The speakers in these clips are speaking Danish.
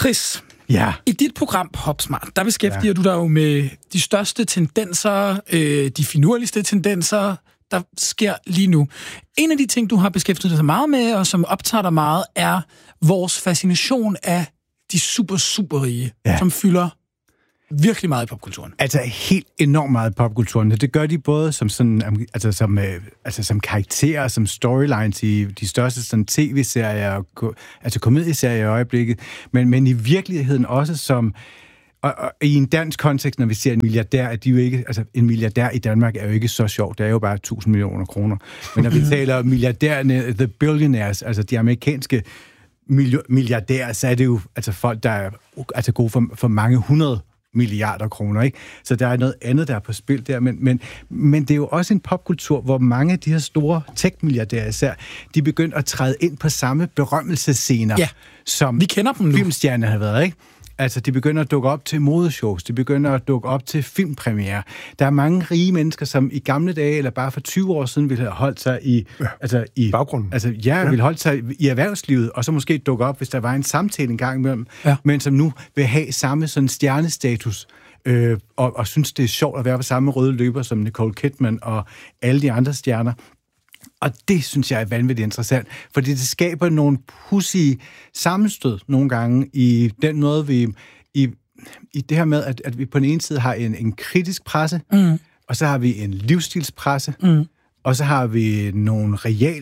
Chris, ja. I dit program PopSmart, der beskæftiger du dig jo med de største tendenser, de finurligste tendenser, der sker lige nu. En af de ting, du har beskæftiget dig så meget med, og som optager dig meget, er vores fascination af de super rige, som fylder virkelig meget i popkulturen. Altså helt enormt meget i popkulturen. Det gør de både som sådan, som karakterer, som storylines i de største sådan tv-serier, altså komedieserier i øjeblikket, men i virkeligheden også som og i en dansk kontekst, når vi ser en milliardær, at de jo ikke, altså en milliardær i Danmark er jo ikke så sjovt, det er jo bare 1.000 millioner kroner. Men når vi taler om milliardærerne, the billionaires, altså de amerikanske milliardærer, så er det jo altså folk, der er altså gode for mange 100 milliarder kroner, ikke? Så der er noget andet, der er på spil der, men det er jo også en popkultur, hvor mange af de her store tech-milliardærer især, de begynder at træde ind på samme berømmelsescener, som vi kender dem nu. Filmstjerner har været, ikke? Altså, de begynder at dukke op til modeshows, de begynder at dukke op til filmpremiere. Der er mange rige mennesker, som i gamle dage, eller bare for 20 år siden, ville have holdt sig i baggrunden. Altså, ville holdt sig i erhvervslivet, og så måske dukke op, hvis der var en samtale en gang imellem, men som nu vil have samme sådan stjernestatus, og synes, det er sjovt at være på samme røde løber som Nicole Kidman og alle de andre stjerner. Og det synes jeg er vanvittigt interessant, fordi det skaber nogle pudsige sammenstød nogle gange i den måde, vi i det her med, at vi på den ene side har en kritisk presse, og så har vi en livsstilspresse, og så har vi nogle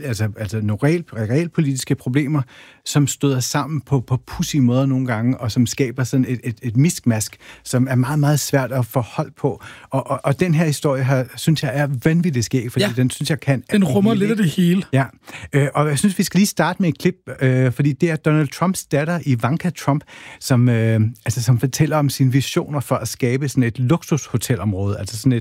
realpolitiske problemer, som støder sammen på pudsige måder nogle gange, og som skaber sådan et miskmask, som er meget, meget svært at få hold på. Og den her historie her, synes jeg er vanvittigt skæg, fordi den synes jeg kan... Den rummer lidt af det hele. Ja, og jeg synes, vi skal lige starte med et klip, fordi det er Donald Trumps datter, Ivanka Trump, som fortæller om sine visioner for at skabe sådan et luksushotelområde, altså sådan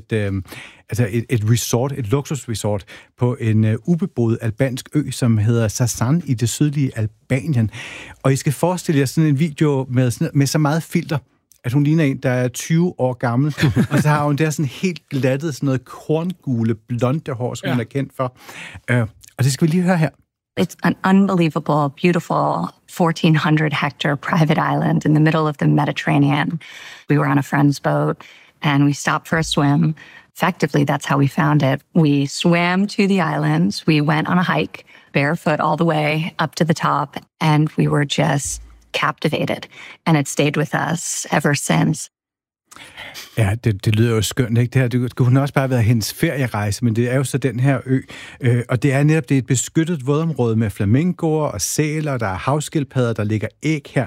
et resort, et luksusresort på en ubeboet albansk ø, som hedder Sasan i det sydlige Albanien. Og I skal forestille jer sådan en video med så meget filter, at hun ligner en, der er 20 år gammel, og så har hun der sådan helt glattet, sådan noget korngule, blonde hår, som hun er kendt for. Og det skal vi lige høre her. It's an unbelievable, beautiful 1,400 hectare private island in the middle of the Mediterranean. We were on a friend's boat, and we stopped for a swim. Effectively, that's how we found it. We swam to the islands. We went on a hike, barefoot all the way up to the top, and we were just captivated. And it stayed with us ever since. Ja, det lyder jo skønt, ikke? Det kunne også bare være hendes ferierejse, men det er jo så den her ø. Og det er netop det er et beskyttet vådområde med flamingoer og sæler, der er havskildpadder, der ligger æg her.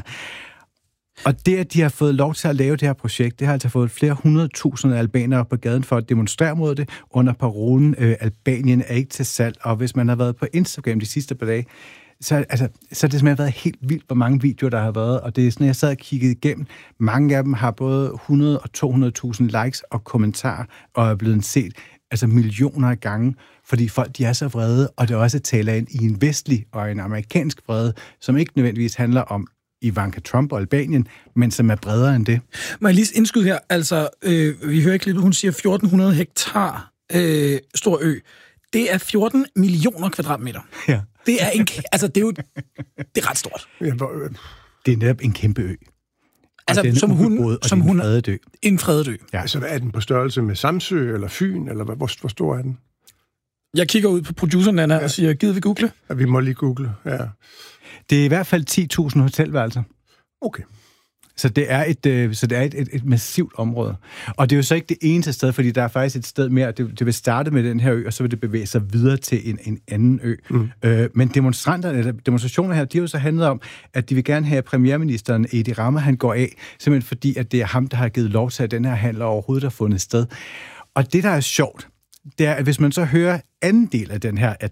Og det, at de har fået lov til at lave det her projekt, det har altså fået flere 100.000 albanere på gaden for at demonstrere mod det under parolen Albanien er ikke til salg. Og hvis man har været på Instagram de sidste par dage, så har det simpelthen været helt vildt, hvor mange videoer der har været. Og det er sådan, jeg sad og kiggede igennem. Mange af dem har både 100 og 200.000 likes og kommentarer, og er blevet set millioner af gange, fordi folk de er så vrede, og det også taler ind i en vestlig og en amerikansk vrede, som ikke nødvendigvis handler om Ivanka Trump og Albanien, men som er bredere end det. Må jeg lige indskyde her, vi hører ikke lidt, hun siger 1.400 hektar stor ø. Det er 14 millioner kvadratmeter. Ja. Det er det er jo det er ret stort. Det er netop en kæmpe ø. Som hun fredet ø. En fredet ø. Ja. Altså, er den på størrelse med Samsø eller Fyn, eller hvor stor er den? Jeg kigger ud på produceren, Anna, og siger, gider vi google? Ja, vi må lige google, ja. Det er i hvert fald 10.000 hotelværelser. Okay. Så det er et massivt område. Og det er jo så ikke det eneste sted, fordi der er faktisk et sted mere, det vil starte med den her ø, og så vil det bevæge sig videre til en anden ø. Men demonstrationer her, de har jo så handlet om, at de vil gerne have premierministeren Edi Rama, han går af, simpelthen fordi, at det er ham, der har givet lov til, at den her handel overhovedet har fundet sted. Og det, der er sjovt, det er, at hvis man så hører anden del af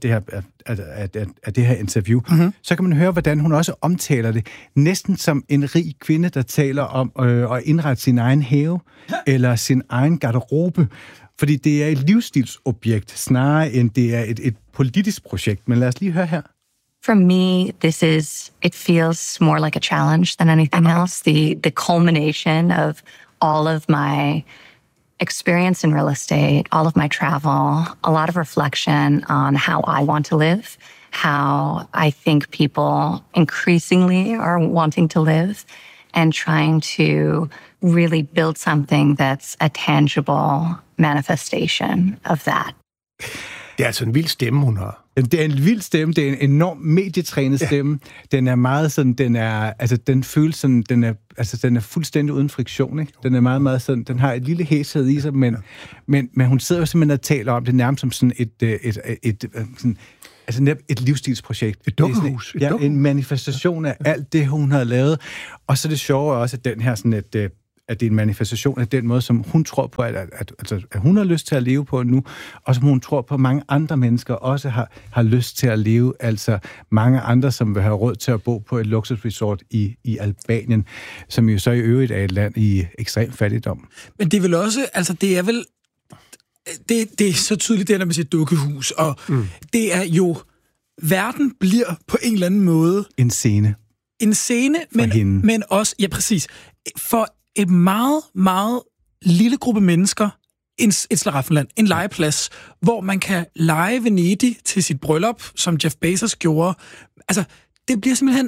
det her interview, så kan man høre, hvordan hun også omtaler det. Næsten som en rig kvinde, der taler om at indrette sin egen have, eller sin egen garderobe. Fordi det er et livsstilsobjekt, snarere end det er et politisk projekt. Men lad os lige høre her. For me, it feels more like a challenge than anything else. The culmination of all of my experience in real estate, all of my travel, a lot of reflection on how I want to live, how I think people increasingly are wanting to live, and trying to really build something that's a tangible manifestation of that. Det er altså en vild stemme, hun har. Det er en vild stemme, det er en enorm medietrænet stemme. Den er meget sådan, den føles sådan, den er fuldstændig uden friktion, ikke? Den er meget, meget sådan, den har et lille hæshed i sig, men hun sidder jo simpelthen og taler om det nærmest som sådan et livsstilsprojekt. Et dukkehus. En manifestation af alt det, hun har lavet. Og så det sjove også, at den her sådan at det er en manifestation af den måde, som hun tror på, at hun har lyst til at leve på nu, og som hun tror på, at mange andre mennesker også har lyst til at leve. Altså mange andre, som vil have råd til at bo på et luksusresort i Albanien, som jo så i øvrigt er et land i ekstrem fattigdom. Men det er vel også, altså det er vel, det er så tydeligt det, når man siger dukkehus, og det er jo, verden bliver på en eller anden måde en scene, men også, ja præcis, for et meget, meget lille gruppe mennesker, et slaraffenland, en legeplads, hvor man kan lege Venedig til sit bryllup, som Jeff Bezos gjorde. Altså, det bliver simpelthen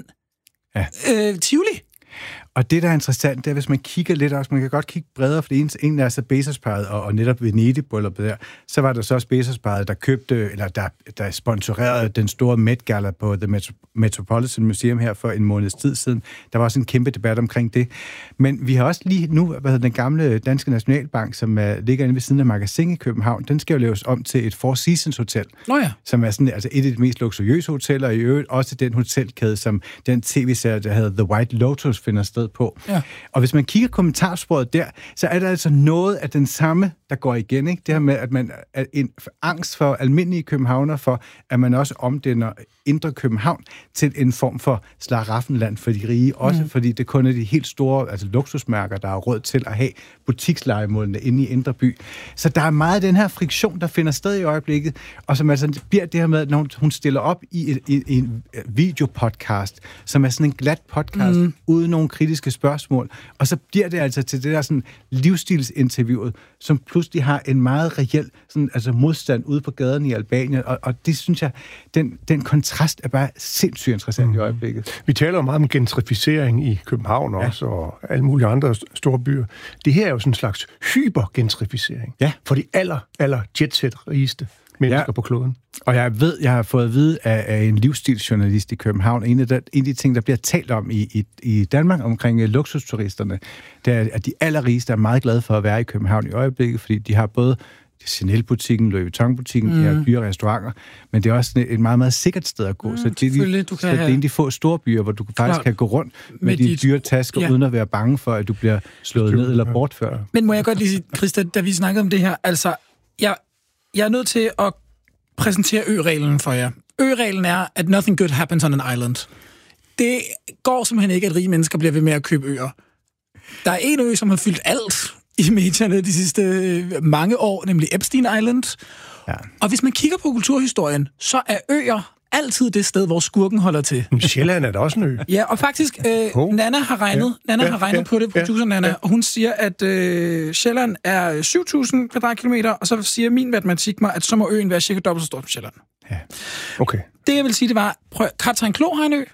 Tivoli. Og det, der er interessant, det er, hvis man kigger lidt også, man kan godt kigge bredere, for en er så Bezos-parret, og netop Venedig-brylluppet der, så var der så også Bezos-parret, der købte, eller der sponsorerede den store Met Gala på The Metropolitan Museum her for en måneds tid siden. Der var også en kæmpe debat omkring det. Men vi har også lige nu, den gamle Danske Nationalbank, som ligger inde ved siden af Magasin i København, den skal jo laves om til et Four Seasons Hotel, som er sådan, altså et af de mest luksuriøse hoteller, og i øvrigt også den hotelkæde, som den tv-serie, der hedder The White Lotus, finder sted på. Ja. Og hvis man kigger kommentarsporet der, så er der altså noget af den samme, der går igen, ikke? Det her med, at man er en angst for almindelige københavner for, at man også omdanner indre København til en form for slaraffenland for de rige, også fordi det kun er de helt store, altså luksusmærker, der har råd til at have butikslejemålene inde i Indre By. Så der er meget af den her friktion, der finder sted i øjeblikket, og som altså bliver det her med, når hun stiller op i en videopodcast, som er sådan en glat podcast, uden nogen kritiske spørgsmål, og så bliver det altså til det der sådan livsstilsinterviewet, som pludselig har en meget reel sådan, altså modstand ude på gaden i Albanien, og det synes jeg, den kontrast er bare sindssygt interessant i øjeblikket. Vi taler jo meget om gentrificering i København også, og alle mulige andre store byer. Det her er jo sådan en slags hypergentrificering for de aller jetset rigeste mennesker på kloden. Og jeg har fået at vide af en livsstilsjournalist i København, en af de ting, der bliver talt om i Danmark omkring luksusturisterne, det er, at de allerrigeste er meget glade for at være i København i øjeblikket, fordi de har både Chanel-butikken, Louis Vuitton-butikken, de har dyre restauranter, men det er også et meget, meget sikkert sted at gå. Så det er en af de få store byer, hvor du faktisk kan gå rundt med de dyre tasker, uden at være bange for, at du bliver slået ned eller bortført. Men må jeg godt lige sige, Christa, da vi snakkede om det her, altså, jeg er nødt til at præsentere ø-reglen for jer. Ø-reglen er, at nothing good happens on an island. Det går simpelthen ikke, at rige mennesker bliver ved med at købe øer. Der er en ø, som har fyldt alt i medierne de sidste mange år, nemlig Epstein Island. Ja. Og hvis man kigger på kulturhistorien, så er øer altid det sted, hvor skurken holder til. Sjælland er da også en ø. Ja, og faktisk, Nana har regnet på det, producer Nana, og hun siger, at Sjælland er 7.000 kvadratkilometer, og så siger min matematik mig, at så må øen være cirka dobbelt så stor som Sjælland. Ja. Okay. Det, jeg vil sige, det var, Kaptajn Klo har en ø.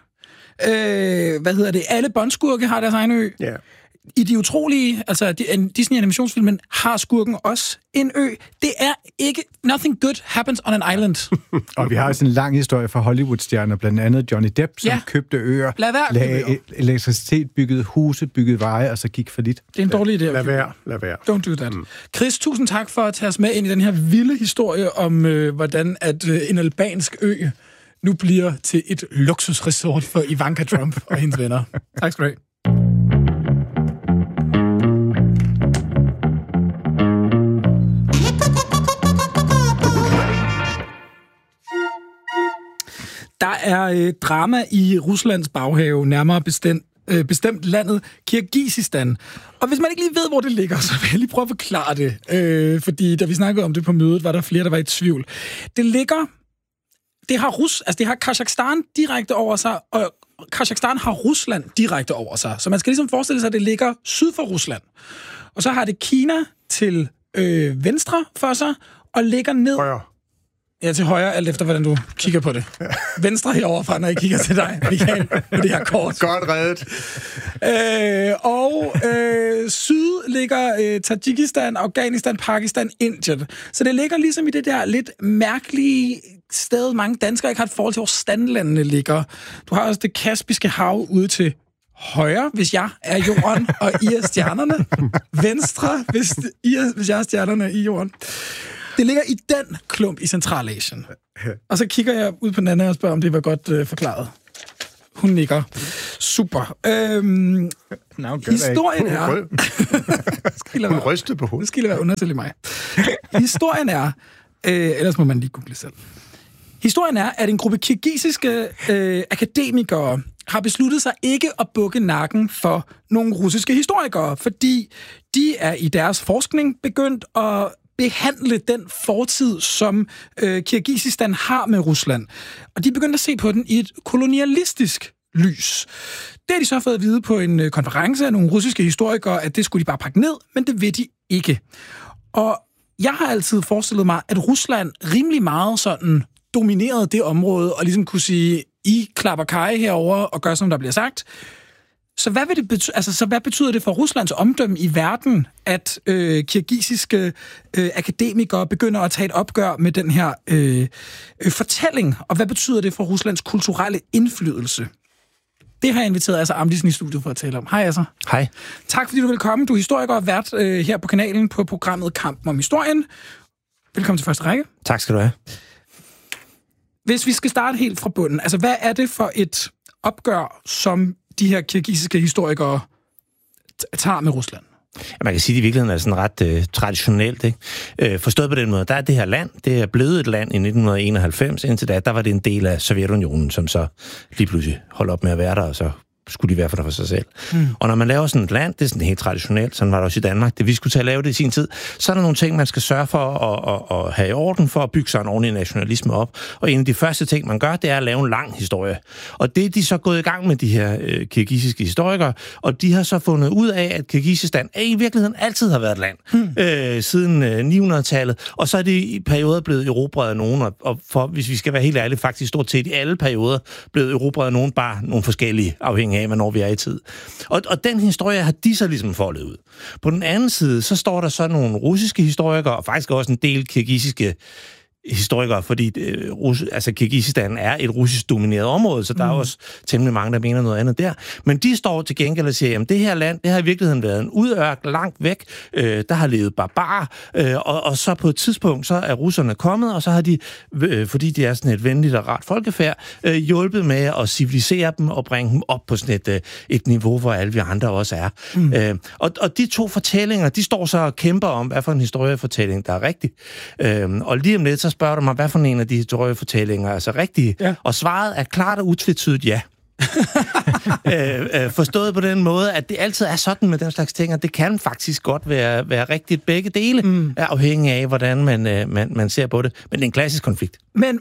Alle båndskurke har deres egen ø. Ja. I de utrolige, altså Disney-animationsfilmen, har skurken også en ø. Det er ikke nothing good happens on an island. Og vi har også en lang historie fra Hollywood-stjerner, blandt andet Johnny Depp, som købte øer, lagde elektricitet, byggede huse, byggede veje, og så gik for lidt. Det er en dårlig idé. Lad være. Don't do that. Chris, tusind tak for at tage os med ind i den her vilde historie om, hvordan at en albansk ø nu bliver til et luksusresort for Ivanka Trump og hendes venner. Tak skal du have. Der er drama i Ruslands baghave, nærmere bestemt landet Kirgisistan. Og hvis man ikke lige ved, hvor det ligger, så vil jeg lige prøve at forklare det. Fordi da vi snakkede om det på mødet, var der flere, der var i tvivl. Det har Kazakhstan direkte over sig, og Kazakhstan har Rusland direkte over sig. Så man skal ligesom forestille sig, at det ligger syd for Rusland. Og så har det Kina til venstre for sig, og ligger ned... Ja, til højre, alt efter hvordan du kigger på det. Venstre heroverfra, når jeg kigger til dig, Michael, på det her kort. Godt reddet. Syd ligger Tajikistan, Afghanistan, Pakistan, Indien. Så det ligger ligesom i det der lidt mærkelige sted, mange danskere ikke har et forhold til, hvor standlandene ligger. Du har også det Kaspiske hav ude til højre, hvis jeg er jorden, og I er stjernerne. Venstre, hvis jeg er stjernerne i jorden. Det ligger i den klump i Centralasien. Og så kigger jeg ud på den anden og spørger, om det var godt forklaret. Hun nikker. Super. Historien er... Hun rystede på hovedet. Nu skal I være undertale mig. Historien er... ellers må man lige google selv. Historien er, at en gruppe kirgisiske akademikere har besluttet sig ikke at bukke nakken for nogle russiske historikere, fordi de er i deres forskning begyndt at behandle den fortid, som Kirgisistan har med Rusland. Og de er begyndt at se på den i et kolonialistisk lys. Det har de så fået at vide på en konference af nogle russiske historikere, at det skulle de bare pakke ned, men det vil de ikke. Og jeg har altid forestillet mig, at Rusland rimelig meget sådan dominerede det område, og ligesom kunne sige, I klapper kaj herover og gør, som der bliver sagt. Så hvad vil det hvad betyder det for Ruslands omdømme i verden, at kirgisiske akademikere begynder at tage et opgør med den her fortælling? Og hvad betyder det for Ruslands kulturelle indflydelse? Det har jeg inviteret Asser Amdisen i studiet for at tale om. Hej Asser. Hej. Tak fordi du vil komme. Du er historiker og vært her på kanalen på programmet Kampen om historien. Velkommen til første række. Tak skal du have. Hvis vi skal starte helt fra bunden, altså hvad er det for et opgør, som de her kirgisiske historikere tager med Rusland? Man kan sige, at det i virkeligheden er sådan ret traditionelt. Ikke? Forstået på den måde, der er det her land, det er blevet et land i 1991. Indtil da, der var det en del af Sovjetunionen, som så lige pludselig holdt op med at være der, og så skulle de være for sig selv. Og når man laver sådan et land, det er sådan helt traditionelt, sådan var det også i Danmark, det vi skulle til at lave det i sin tid, så er der nogle ting, man skal sørge for at have i orden, for at bygge sig en ordentlig nationalisme op. Og en af de første ting, man gør, det er at lave en lang historie. Og det er de så gået i gang med, de her kirgisiske historikere, og de har så fundet ud af, at Kirgisistan i virkeligheden altid har været et land, siden 900-tallet, og så er det i perioder blevet erobret af nogen, og for, hvis vi skal være helt ærlige, faktisk stort set i alle perioder blevet erobret af nogen, bare nogle forskellige afhængige af, hvornår vi er i tid. Og den historie har de så ligesom foldet ud. På den anden side, så står der så nogle russiske historikere, og faktisk også en del kirgisiske historikere, fordi Kirgisistan er et russisk domineret område, så der er også temmelig mange, der mener noget andet der. Men de står til gengæld og siger, at det her land, det har i virkeligheden været en udørk langt væk, der har levet barbarer, og så på et tidspunkt, så er russerne kommet, og så har de, fordi de er sådan et venligt og rart folkefærd, hjulpet med at civilisere dem og bringe dem op på sådan et niveau, hvor alle vi andre også er. Og de to fortællinger, de står så og kæmper om, hvad for en historiefortælling, der er rigtig. Og lige om lidt, så spørger du mig, hvad for en af de historiefortællinger er så rigtige? Ja. Og svaret er klart og utvetydigt ja. Forstået på den måde, at det altid er sådan med den slags ting, og det kan faktisk godt være rigtigt begge dele, afhængig af, hvordan man ser på det. Men det er en klassisk konflikt. Men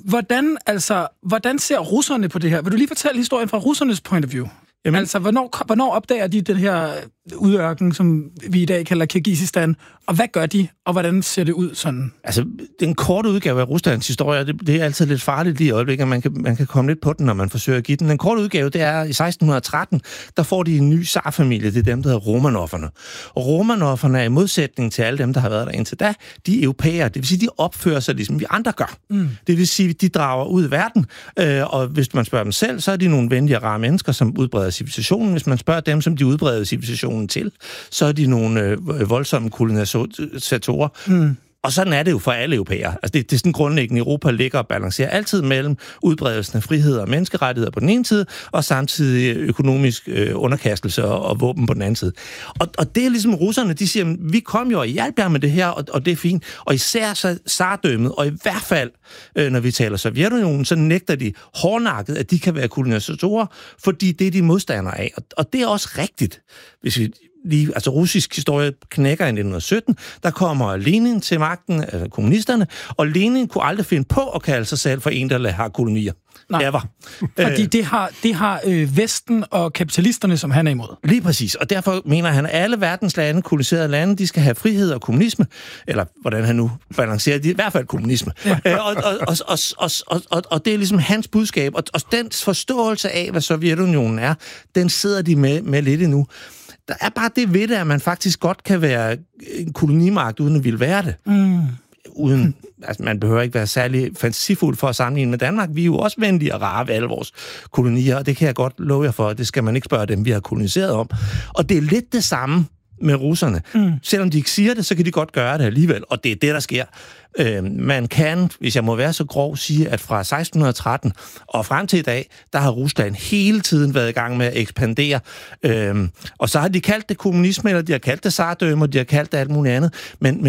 hvordan ser russerne på det her? Vil du lige fortælle historien fra russernes point of view? Jamen. Altså, hvornår opdager de den her udørken, som vi i dag kalder Kirgisistan, og hvad gør de, og hvordan ser det ud sådan? Altså, den korte udgave af Ruslands historie, det er altid lidt farligt lige i øjeblikket, man kan komme lidt på den, når man forsøger at give den. Den korte udgave, det er i 1613, der får de en ny zarfamilie, det er dem, der hedder Romanofferne. Og Romanofferne er i modsætning til alle dem, der har været der indtil da, de er europæere, det vil sige, de opfører sig ligesom vi andre gør. Det vil sige, de drager ud i verden, og hvis man spørger dem selv, så er de nogle venlige og rare mennesker, som udbreder civilisationen. Hvis man spørger dem, som de udbreder civilisationen til, så er de nogle voldsomme kolonisatorer. Og sådan er det jo for alle europæere. Altså det er sådan grundlæggende, Europa ligger og balancerer altid mellem udbredelsen af frihed og menneskerettigheder på den ene side, og samtidig økonomisk underkastelse og våben på den anden side. Og det er ligesom russerne, de siger, vi kom jo og hjalp jer med det her, og det er fint. Og især så zardømmet, og i hvert fald, når vi taler Sovjetunionen, så nægter de hårdnakket, at de kan være kolonisatorer, fordi det er de modstandere af. Og det er også rigtigt, altså russisk historie knækker i 1917, der kommer Lenin til magten, altså kommunisterne, og Lenin kunne aldrig finde på at kalde sig selv for en, der har kolonier. Nej. Ever. Fordi det har Vesten og kapitalisterne, som han er imod. Lige præcis, og derfor mener han, at alle verdens lande, koloniserede lande, de skal have frihed og kommunisme, eller hvordan han nu balancerer det, i hvert fald kommunisme. Ja. Og det er ligesom hans budskab, og den forståelse af, hvad Sovjetunionen er, den sidder de med lidt endnu. Der er bare det ved det, at man faktisk godt kan være en kolonimagt, uden at ville være det. Uden, altså man behøver ikke være særlig fantasifuld for at sammenligne med Danmark. Vi er jo også venlige og rare ved alle vores kolonier, og det kan jeg godt love jer for, det skal man ikke spørge dem, vi har koloniseret om. Og det er lidt det samme med russerne. Selvom de ikke siger det, så kan de godt gøre det alligevel, og det er det, der sker. Man kan, hvis jeg må være så grov, sige, at fra 1613 og frem til i dag, der har Rusland hele tiden været i gang med at ekspandere. Og så har de kaldt det kommunisme, eller de har kaldt det zardømme, og de har kaldt det alt muligt andet. Men